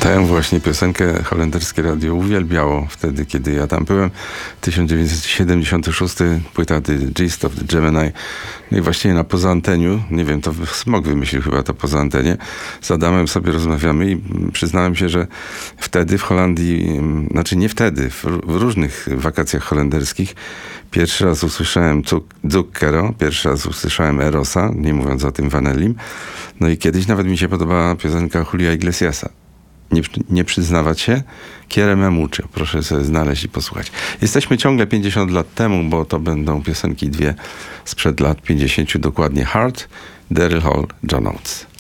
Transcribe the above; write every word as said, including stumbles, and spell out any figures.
Tę właśnie piosenkę holenderskie radio uwielbiało wtedy, kiedy ja tam byłem. tysiąc dziewięćset siedemdziesiąty szósty, płyta The Gist of the Gemini. No i właściwie na poza anteniu, nie wiem, to Smok wymyślił chyba to poza antenie, z Adamem sobie rozmawiamy i przyznałem się, że wtedy w Holandii, znaczy nie wtedy, w, w różnych wakacjach holenderskich pierwszy raz usłyszałem Zucchero, pierwszy raz usłyszałem Erosa, nie mówiąc o tym Vanellim. No i kiedyś nawet mi się podobała piosenka Julia Iglesiasa. Nie, nie przyznawać się? Quiere me mucho. Proszę sobie znaleźć i posłuchać. Jesteśmy ciągle pięćdziesiąt lat temu, bo to będą piosenki dwie sprzed lat pięćdziesięciu dokładnie. Heart, Daryl Hall, John Oates.